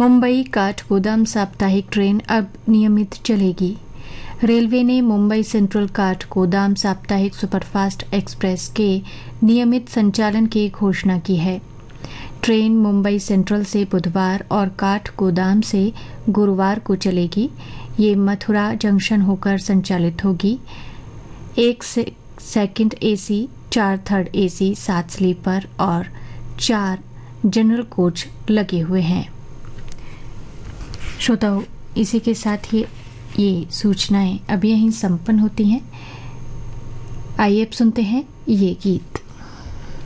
मुंबई काठगोदाम साप्ताहिक ट्रेन अब नियमित चलेगी। रेलवे ने मुंबई सेंट्रल काठगोदाम साप्ताहिक सुपरफास्ट एक्सप्रेस के नियमित संचालन की घोषणा की है। ट्रेन मुंबई सेंट्रल से बुधवार और काठगोदाम से गुरुवार को चलेगी। ये मथुरा जंक्शन होकर संचालित होगी। 1 second AC, 4 third AC, 7 sleeper और 4 जनरल कोच लगे हुए हैं। श्रोताओ, इसी के साथ ही ये सूचनाएं अब यहीं संपन्न होती हैं। आइए अब सुनते हैं ये गीत।